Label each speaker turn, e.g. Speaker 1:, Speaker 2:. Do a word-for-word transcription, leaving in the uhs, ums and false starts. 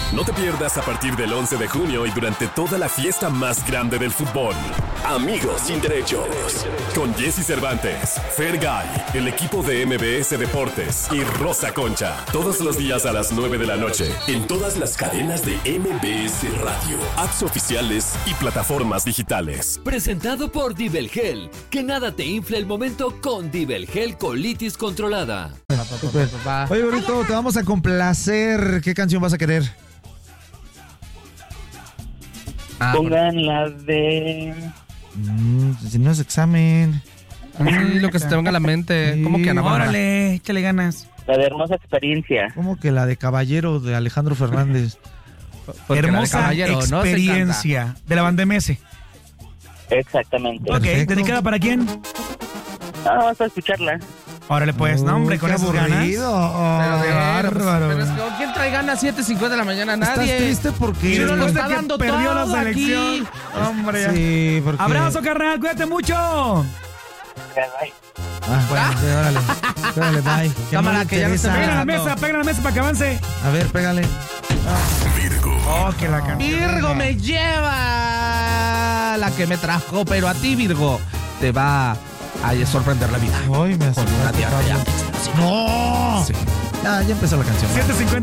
Speaker 1: No te pierdas a partir del once de junio y durante toda la fiesta más grande del fútbol. Amigos sin derechos. Con Jesse Cervantes, Fergay, el equipo de M B S Deportes y Rosa Concha. Todos los días a las nueve de la noche. En todas las cadenas de M B S Radio, apps oficiales y plataformas digitales.
Speaker 2: Presentado por Dibelgel. Que nada te infle el momento con Dibelgel Colitis Controlada.
Speaker 3: Oye, Burrito, te vamos a complacer. ¿Qué canción vas a querer?
Speaker 4: Ah, Pongan la de...
Speaker 3: Mm, si no es examen.
Speaker 5: Sí, lo que se te venga a la mente.
Speaker 3: Sí.
Speaker 5: ¿Cómo que Ana Bárbara?
Speaker 6: Órale, échale ganas.
Speaker 4: La de Hermosa Experiencia.
Speaker 3: ¿Cómo que la de Caballero de Alejandro Fernández?
Speaker 5: Porque
Speaker 6: Hermosa
Speaker 5: la de Caballero, ¿no? Se
Speaker 6: Experiencia.
Speaker 5: canta.
Speaker 6: De la banda M S.
Speaker 4: Exactamente.
Speaker 6: Ok,
Speaker 3: Perfecto.
Speaker 6: ¿dedicada para quién?
Speaker 4: Ah, vamos a escucharla.
Speaker 6: Órale, pues, no, hombre,
Speaker 3: Uy,
Speaker 6: con
Speaker 3: qué
Speaker 6: esas ganas.
Speaker 3: aburrido.
Speaker 5: Pero de
Speaker 3: bárbaro.
Speaker 5: Pero es que, ¿quién trae ganas a siete cincuenta de la mañana? Nadie.
Speaker 3: Estás triste porque...
Speaker 5: Chino lo
Speaker 6: Después de
Speaker 5: está
Speaker 6: que
Speaker 5: dando
Speaker 6: perdió la
Speaker 5: todo
Speaker 6: selección.
Speaker 5: aquí.
Speaker 6: Hombre, ya.
Speaker 3: Sí, porque...
Speaker 6: Abrazo, carnal, cuídate mucho.
Speaker 3: Ah, bueno, sí, órale. Órale, bye. Que
Speaker 5: Cámara,
Speaker 3: no le
Speaker 5: que ya no se
Speaker 3: interesa.
Speaker 6: Pégale a la
Speaker 5: Exacto.
Speaker 6: mesa, pégale a la mesa para que avance.
Speaker 3: A ver, pégale.
Speaker 6: Oh, que la canción.
Speaker 5: Virgo me lleva la que me trajo, pero a ti, Virgo, te va a sorprender la vida.
Speaker 3: Hoy me
Speaker 5: Con una
Speaker 3: asustaste,
Speaker 5: diarrea.
Speaker 3: Pablo. ¡No!
Speaker 5: Sí.
Speaker 3: Ya, ya empezó la canción.
Speaker 6: siete cincuenta